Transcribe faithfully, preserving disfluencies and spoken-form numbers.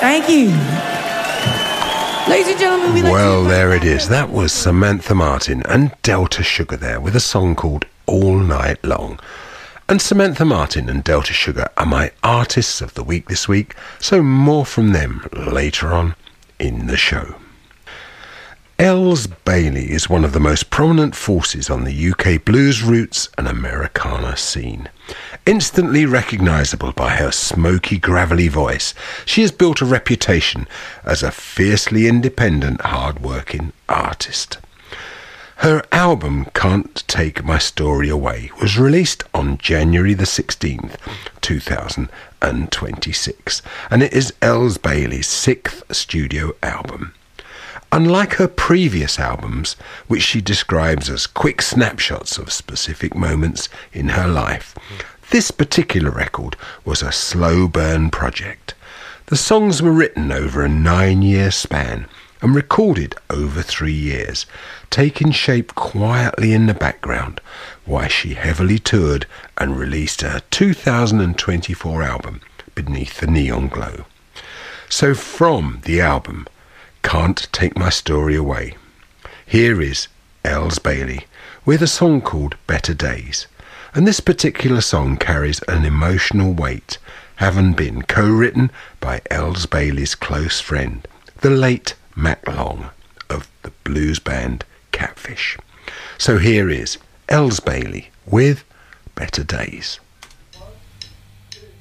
Thank you. Ladies and gentlemen, we like Well, to... there it is. That was Samantha Martin and Delta Sugar there with a song called All Night Long. And Samantha Martin and Delta Sugar are my artists of the week this week, so more from them later on in the show. Els Bailey is one of the most prominent forces on the U K blues roots and Americana scene. Instantly recognisable by her smoky, gravelly voice, she has built a reputation as a fiercely independent, hard-working artist. Her album, Can't Take My Story Away, was released on January the sixteenth, two thousand twenty-six, and it is Els Bailey's sixth studio album. Unlike her previous albums, which she describes as quick snapshots of specific moments in her life, this particular record was a slow burn project. The songs were written over a nine-year span and recorded over three years, taking shape quietly in the background while she heavily toured and released her two thousand twenty-four album, Beneath the Neon Glow. So from the album, Can't Take My Story Away, here is Els Bailey with a song called Better Days. And this particular song carries an emotional weight, having been co-written by Els Bailey's close friend, the late Matt Long of the blues band Catfish. So here is Els Bailey with Better Days.